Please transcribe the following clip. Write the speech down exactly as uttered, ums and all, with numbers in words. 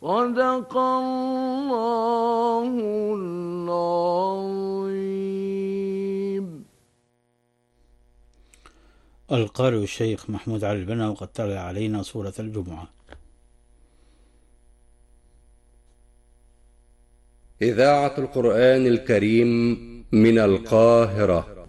صدق الله العظيم. القارئ الشيخ محمود علي البنا، وقد تلا علينا سورة الجمعة. إذاعة القرآن الكريم من القاهرة.